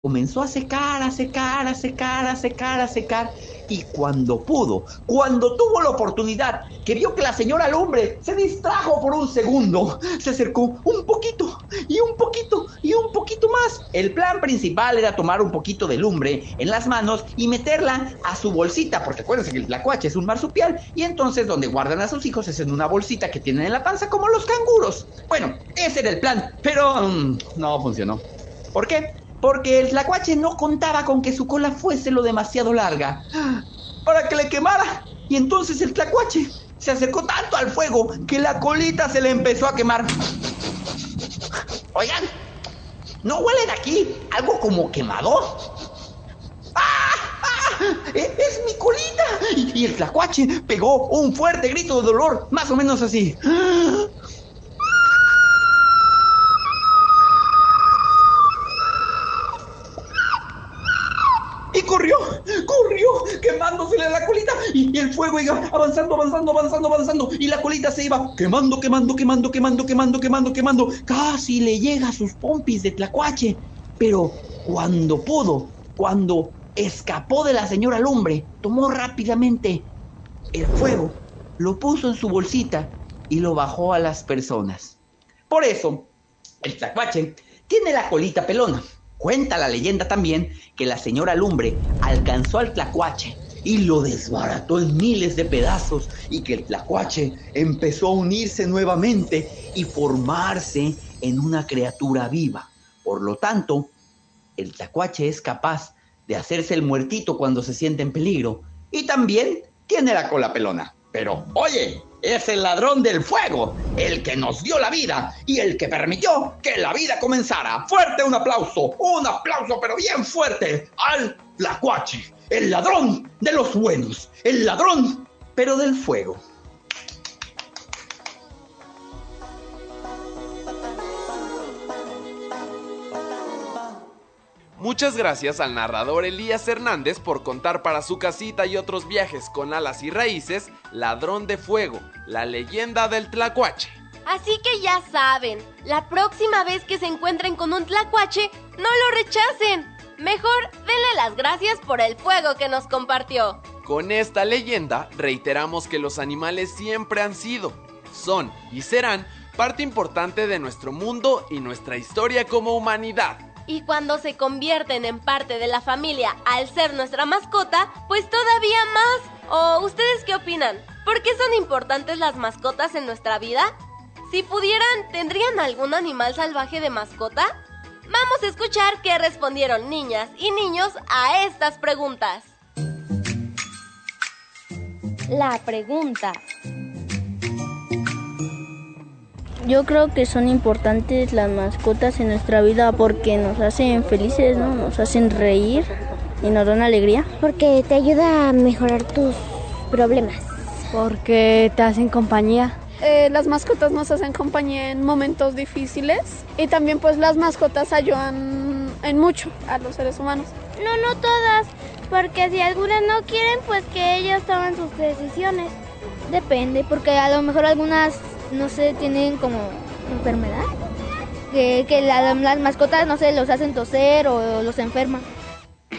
comenzó a secar, a secar, a secar, a secar, a secar, y cuando pudo, cuando tuvo la oportunidad, que vio que la señora lumbre se distrajo por un segundo, se acercó un poquito, y un poquito, y un poquito más. El plan principal era tomar un poquito de lumbre en las manos y meterla a su bolsita, porque acuérdense que el tlacuache es un marsupial, y entonces donde guardan a sus hijos es en una bolsita que tienen en la panza, como los canguros. Bueno, ese era el plan, pero no funcionó. ¿Por qué? Porque el tlacuache no contaba con que su cola fuese lo demasiado larga para que le quemara. Y entonces el tlacuache se acercó tanto al fuego que la colita se le empezó a quemar. Oigan, ¿no huelen aquí algo como quemado? ¡Ah! ¡Ah! ¡Es mi colita! Y el tlacuache pegó un fuerte grito de dolor, más o menos así. Y corrió, quemándosele la colita, y el fuego iba avanzando, avanzando, avanzando, avanzando, y la colita se iba quemando, quemando, quemando, quemando, quemando, quemando, quemando, casi le llega a sus pompis de tlacuache, pero cuando pudo, cuando escapó de la señora lumbre, tomó rápidamente el fuego, lo puso en su bolsita y lo bajó a las personas. Por eso, el tlacuache tiene la colita pelona. Cuenta la leyenda también que la señora lumbre alcanzó al tlacuache y lo desbarató en miles de pedazos, y que el tlacuache empezó a unirse nuevamente y formarse en una criatura viva. Por lo tanto, el tlacuache es capaz de hacerse el muertito cuando se siente en peligro, y también tiene la cola pelona. Pero, oye, es el ladrón del fuego, el que nos dio la vida y el que permitió que la vida comenzara. Fuerte un aplauso, pero bien fuerte, al tlacuache, el ladrón de los buenos, el ladrón, pero del fuego. Muchas gracias al narrador Elías Hernández por contar para Su Casita y Otros Viajes con Alas y Raíces, Ladrón de Fuego, la leyenda del tlacuache. Así que ya saben, la próxima vez que se encuentren con un tlacuache, no lo rechacen. Mejor denle las gracias por el fuego que nos compartió. Con esta leyenda reiteramos que los animales siempre han sido, son y serán parte importante de nuestro mundo y nuestra historia como humanidad. Y cuando se convierten en parte de la familia al ser nuestra mascota, pues todavía más. ¿O ustedes qué opinan? ¿Por qué son importantes las mascotas en nuestra vida? Si pudieran, ¿tendrían algún animal salvaje de mascota? Vamos a escuchar qué respondieron niñas y niños a estas preguntas. La pregunta. Yo creo que son importantes las mascotas en nuestra vida porque nos hacen felices, ¿no? Nos hacen reír y nos dan alegría. Porque te ayuda a mejorar tus problemas. Porque te hacen compañía. Las mascotas nos hacen compañía en momentos difíciles y también pues las mascotas ayudan en mucho a los seres humanos. No todas, porque si algunas no quieren, pues que ellas tomen sus decisiones. Depende, porque a lo mejor algunas, no sé, tienen como enfermedad. Que las mascotas, no sé, los hacen toser o los enferman.